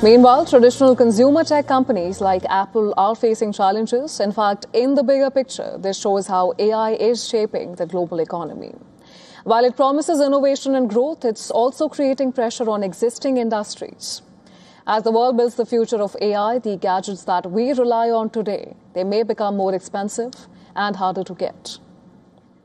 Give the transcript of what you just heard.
Meanwhile, traditional consumer tech companies like Apple are facing challenges. In fact, in the bigger picture, this shows how AI is shaping the global economy. While it promises innovation and growth, it's also creating pressure on existing industries. As the world builds the future of AI, the gadgets that we rely on today, they may become more expensive and harder to get.